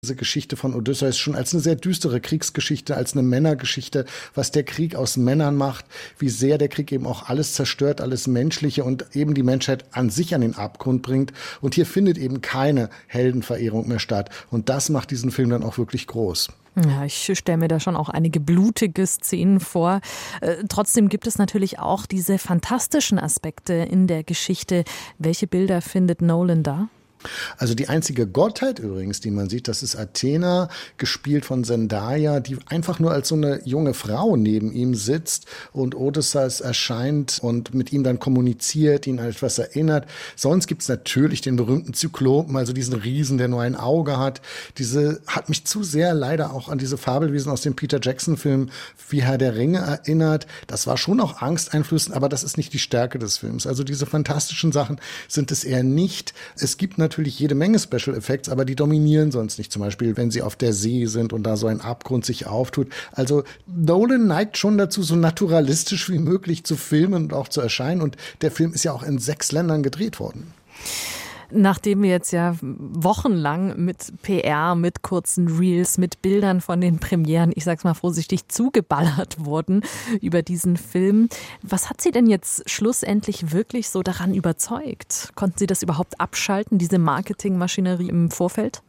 diese Geschichte von Odysseus schon als eine sehr düstere Kriegsgeschichte, als eine Männergeschichte, was der Krieg aus Männern macht, wie sehr der Krieg eben auch alles zerstört, alles Menschliche und eben die Menschheit an sich an den Abgrund bringt. Und hier findet eben keine Heldenverehrung mehr statt. Und das macht diesen Film dann auch wirklich groß. Ja, ich stelle mir da schon auch einige blutige Szenen vor. Trotzdem gibt es natürlich auch diese fantastischen Aspekte in der Geschichte. Welche Bilder findet Nolan da? Also die einzige Gottheit übrigens, die man sieht, das ist Athena, gespielt von Zendaya, die einfach nur als so eine junge Frau neben ihm sitzt und Odysseus erscheint und mit ihm dann kommuniziert, ihn an etwas erinnert. Sonst gibt's natürlich den berühmten Zyklopen, also diesen Riesen, der nur ein Auge hat. Diese hat mich zu sehr leider auch an diese Fabelwesen aus dem Peter Jackson-Film wie Herr der Ringe erinnert. Das war schon auch angsteinflößend, aber das ist nicht die Stärke des Films. Also diese fantastischen Sachen sind es eher nicht. Es gibt natürlich jede Menge Special Effects, aber die dominieren sonst nicht. Zum Beispiel, wenn sie auf der See sind und da so ein Abgrund sich auftut. Also Nolan neigt schon dazu, so naturalistisch wie möglich zu filmen und auch zu erscheinen. Und der Film ist ja auch in 6 Ländern gedreht worden. Nachdem wir jetzt ja wochenlang mit PR, mit kurzen Reels, mit Bildern von den Premieren, ich sag's mal vorsichtig, zugeballert wurden über diesen Film. Was hat Sie denn jetzt schlussendlich wirklich so daran überzeugt? Konnten Sie das überhaupt abschalten, diese Marketingmaschinerie im Vorfeld?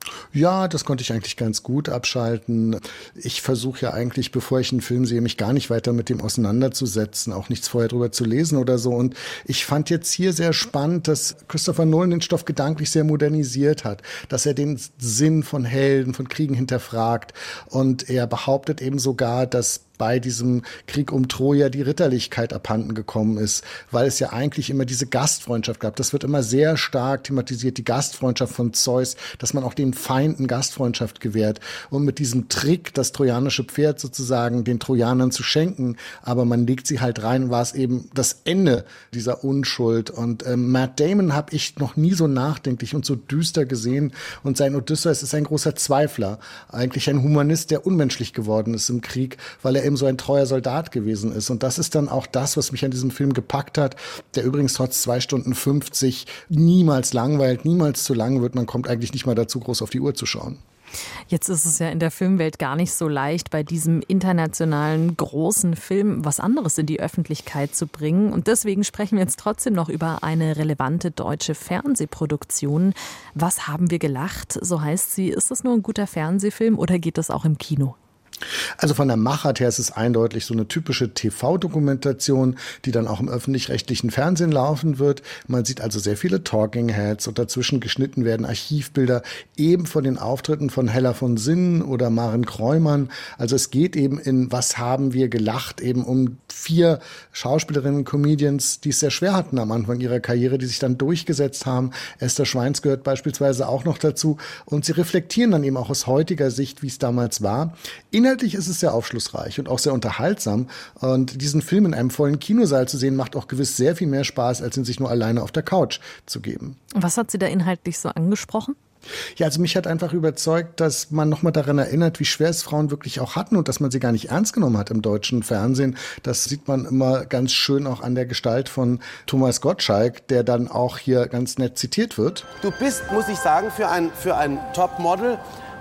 Ja, das konnte ich eigentlich ganz gut abschalten. Ich versuche ja eigentlich, bevor ich einen Film sehe, mich gar nicht weiter mit dem auseinanderzusetzen, auch nichts vorher drüber zu lesen oder so. Und ich fand jetzt hier sehr spannend, dass Christopher Nolan den Stoff gedanklich sehr modernisiert hat, dass er den Sinn von Helden, von Kriegen hinterfragt. Und er behauptet eben sogar, dass bei diesem Krieg um Troja die Ritterlichkeit abhanden gekommen ist, weil es ja eigentlich immer diese Gastfreundschaft gab. Das wird immer sehr stark thematisiert, die Gastfreundschaft von Zeus, dass man auch den Feinden Gastfreundschaft gewährt. Und mit diesem Trick, das trojanische Pferd sozusagen den Trojanern zu schenken, aber man legt sie halt rein, war es eben das Ende dieser Unschuld. Und Matt Damon habe ich noch nie so nachdenklich und so düster gesehen. Und sein Odysseus ist ein großer Zweifler, eigentlich ein Humanist, der unmenschlich geworden ist im Krieg, weil er eben so ein treuer Soldat gewesen ist. Und das ist dann auch das, was mich an diesem Film gepackt hat, der übrigens trotz 2 Stunden 50 niemals langweilt, niemals zu lang wird. Man kommt eigentlich nicht mal dazu, groß auf die Uhr zu schauen. Jetzt ist es ja in der Filmwelt gar nicht so leicht, bei diesem internationalen großen Film was anderes in die Öffentlichkeit zu bringen. Und deswegen sprechen wir jetzt trotzdem noch über eine relevante deutsche Fernsehproduktion. Was haben wir gelacht? So heißt sie. Ist das nur ein guter Fernsehfilm oder geht das auch im Kino? Also von der Machart her ist es eindeutig so eine typische TV-Dokumentation, die dann auch im öffentlich-rechtlichen Fernsehen laufen wird. Man sieht also sehr viele Talking Heads und dazwischen geschnitten werden Archivbilder eben von den Auftritten von Hella von Sinnen oder Maren Kreumann. Also es geht eben in Was haben wir gelacht eben um 4 Schauspielerinnen und Comedians, die es sehr schwer hatten am Anfang ihrer Karriere, die sich dann durchgesetzt haben. Esther Schweins gehört beispielsweise auch noch dazu und sie reflektieren dann eben auch aus heutiger Sicht, wie es damals war. Inhaltlich ist es sehr aufschlussreich und auch sehr unterhaltsam. Und diesen Film in einem vollen Kinosaal zu sehen, macht auch gewiss sehr viel mehr Spaß, als ihn sich nur alleine auf der Couch zu geben. Was hat Sie da inhaltlich so angesprochen? Ja, also mich hat einfach überzeugt, dass man nochmal daran erinnert, wie schwer es Frauen wirklich auch hatten und dass man sie gar nicht ernst genommen hat im deutschen Fernsehen. Das sieht man immer ganz schön auch an der Gestalt von Thomas Gottschalk, der dann auch hier ganz nett zitiert wird. Du bist, muss ich sagen, für ein Topmodel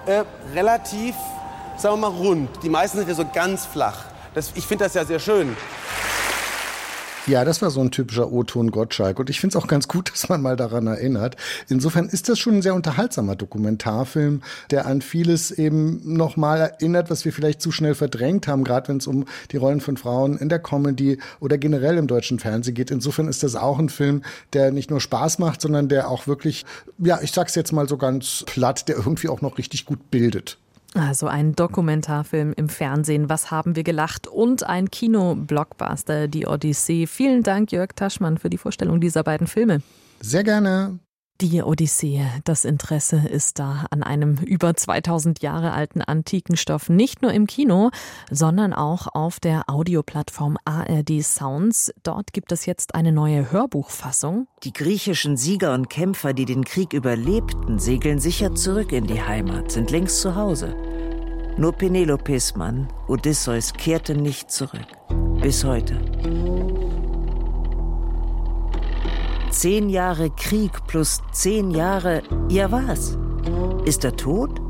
relativ, sagen wir mal, rund. Die meisten sind ja so ganz flach. Ich finde das ja sehr schön. Ja, das war so ein typischer O-Ton Gottschalk. Und ich finde es auch ganz gut, dass man mal daran erinnert. Insofern ist das schon ein sehr unterhaltsamer Dokumentarfilm, der an vieles eben nochmal erinnert, was wir vielleicht zu schnell verdrängt haben, gerade wenn es um die Rollen von Frauen in der Comedy oder generell im deutschen Fernsehen geht. Insofern ist das auch ein Film, der nicht nur Spaß macht, sondern der auch wirklich, ja, ich sag's jetzt mal so ganz platt, der irgendwie auch noch richtig gut bildet. Also ein Dokumentarfilm im Fernsehen, Was haben wir gelacht? Und ein Kino-Blockbuster, die Odyssee. Vielen Dank, Jörg Taschmann, für die Vorstellung dieser beiden Filme. Sehr gerne. Die Odyssee, das Interesse ist da an einem über 2000 Jahre alten antiken Stoff, nicht nur im Kino, sondern auch auf der Audioplattform ARD Sounds. Dort gibt es jetzt eine neue Hörbuchfassung. Die griechischen Sieger und Kämpfer, die den Krieg überlebten, segeln sicher zurück in die Heimat, sind längst zu Hause. Nur Penelopes Mann, Odysseus, kehrte nicht zurück. Bis heute. 10 Jahre Krieg plus 10 Jahre, ja was? Ist er tot?